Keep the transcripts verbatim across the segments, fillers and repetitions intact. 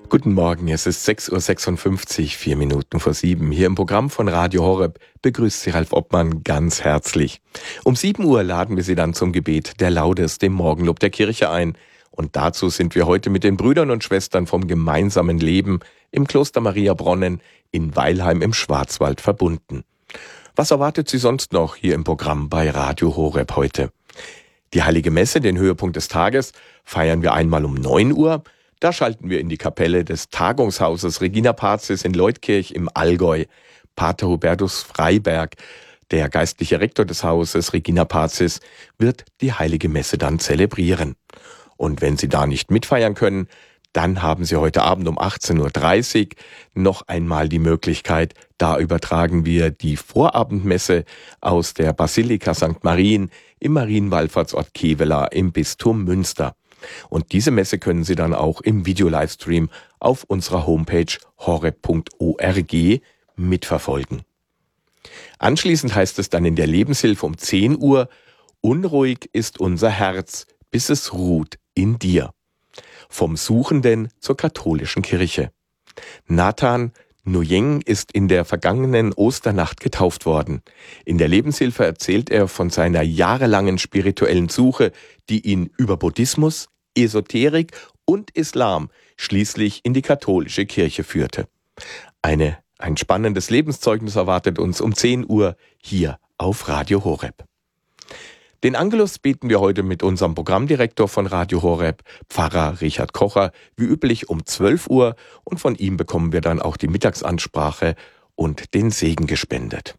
Guten Morgen, es ist sechs Uhr sechsundfünfzig, vier Minuten vor sieben. Hier im Programm von Radio Horeb begrüßt Sie Ralf Obmann ganz herzlich. Um sieben Uhr laden wir Sie dann zum Gebet der Laudes, dem Morgenlob der Kirche ein. Und dazu sind wir heute mit den Brüdern und Schwestern vom gemeinsamen Leben im Kloster Maria Bronnen in Weilheim im Schwarzwald verbunden. Was erwartet Sie sonst noch hier im Programm bei Radio Horeb heute? Die Heilige Messe, den Höhepunkt des Tages, feiern wir einmal um neun Uhr. Da schalten wir in die Kapelle des Tagungshauses Regina Pazis in Leutkirch im Allgäu. Pater Hubertus Freiberg, der geistliche Rektor des Hauses Regina Pazis, wird die Heilige Messe dann zelebrieren. Und wenn Sie da nicht mitfeiern können, dann haben Sie heute Abend um achtzehn Uhr dreißig noch einmal die Möglichkeit, da übertragen wir die Vorabendmesse aus der Basilika Sankt Marien im Marienwallfahrtsort Kevela im Bistum Münster. Und diese Messe können Sie dann auch im Video-Livestream auf unserer Homepage horeb punkt org mitverfolgen. Anschließend heißt es dann in der Lebenshilfe um zehn Uhr, unruhig ist unser Herz, bis es ruht in dir. Vom Suchenden zur katholischen Kirche. Nathan Nguyeng ist in der vergangenen Osternacht getauft worden. In der Lebenshilfe erzählt er von seiner jahrelangen spirituellen Suche, die ihn über Buddhismus, Esoterik und Islam schließlich in die katholische Kirche führte. Eine, ein spannendes Lebenszeugnis erwartet uns um zehn Uhr hier auf Radio Horeb. Den Angelus beten wir heute mit unserem Programmdirektor von Radio Horeb, Pfarrer Richard Kocher, wie üblich um zwölf Uhr, und von ihm bekommen wir dann auch die Mittagsansprache und den Segen gespendet.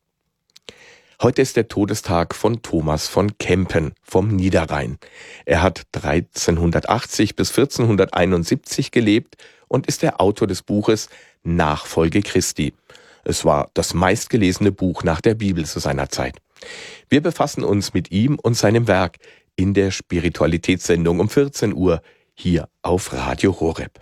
Heute ist der Todestag von Thomas von Kempen vom Niederrhein. Er hat dreizehnhundertachtzig bis vierzehnhunderteinundsiebzig gelebt und ist der Autor des Buches Nachfolge Christi. Es war das meistgelesene Buch nach der Bibel zu seiner Zeit. Wir befassen uns mit ihm und seinem Werk in der Spiritualitätssendung um vierzehn Uhr hier auf Radio Horeb.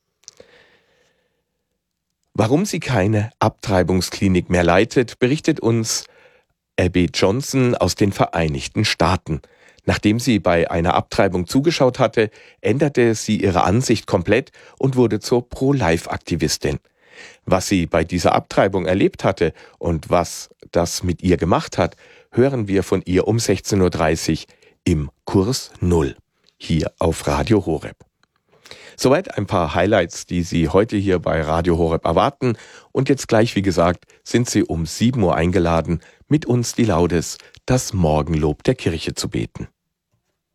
Warum sie keine Abtreibungsklinik mehr leitet, berichtet uns Abby Johnson aus den Vereinigten Staaten. Nachdem sie bei einer Abtreibung zugeschaut hatte, änderte sie ihre Ansicht komplett und wurde zur Pro-Life-Aktivistin. Was sie bei dieser Abtreibung erlebt hatte und was das mit ihr gemacht hat, hören wir von ihr um sechzehn Uhr dreißig im Kurs Null, hier auf Radio Horeb. Soweit ein paar Highlights, die Sie heute hier bei Radio Horeb erwarten. Und jetzt gleich, wie gesagt, sind Sie um sieben Uhr eingeladen, mit uns die Laudes, das Morgenlob der Kirche zu beten.